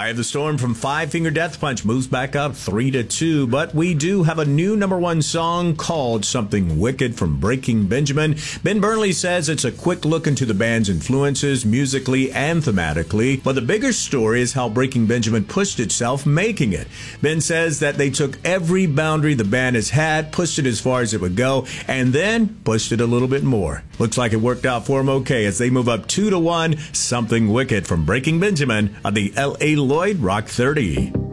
Quiet the Storm from Five Finger Death Punch moves back up 3-2, but we do have a new #1 song called Something Wicked from Breaking Benjamin. Ben Burnley says it's a quick look into the band's influences musically and thematically, but the bigger story is how Breaking Benjamin pushed itself making it. Ben says that they took every boundary the band has had, pushed it as far as it would go, and then pushed it a little bit more. Looks like it worked out for them okay as they move up 2-1, Something Wicked from Breaking Benjamin on the L.A. Lloyd Rock 30.